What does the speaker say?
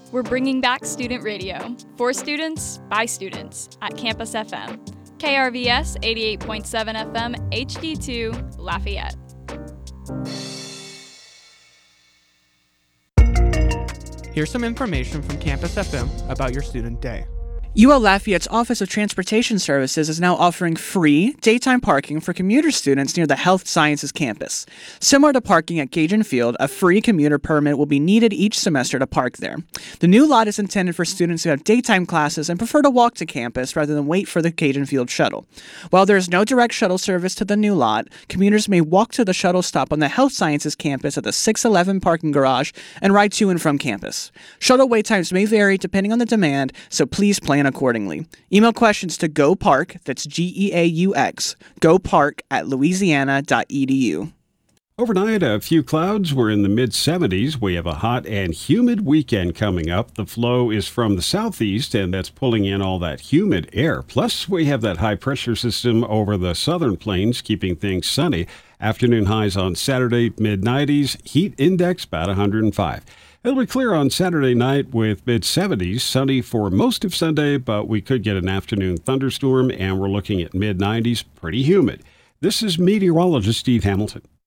We're bringing back student radio for students by students at Campus FM. KRVS 88.7 FM HD2 Lafayette. Here's some information from Campus FM about your student day. UL Lafayette's Office of Transportation Services is now offering free daytime parking for commuter students near the Health Sciences campus. Similar to parking at Cajun Field, a free commuter permit will be needed each semester to park there. The new lot is intended for students who have daytime classes and prefer to walk to campus rather than wait for the Cajun Field shuttle. While there is no direct shuttle service to the new lot, commuters may walk to the shuttle stop on the Health Sciences campus at the 611 parking garage and ride to and from campus. Shuttle wait times may vary depending on the demand, so please plan accordingly. Email questions to GoPark, that's GEAUX, gopark@louisiana.edu. Overnight, a few clouds. We're in the mid-70s. We have a hot and humid weekend coming up. The flow is from the southeast, and that's pulling in all that humid air. Plus, we have that high-pressure system over the southern plains, keeping things sunny. Afternoon highs on Saturday, mid-90s. Heat index about 105. It'll be clear on Saturday night with mid-70s, sunny for most of Sunday, but we could get an afternoon thunderstorm, and we're looking at mid-90s, pretty humid. This is meteorologist Steve Hamilton.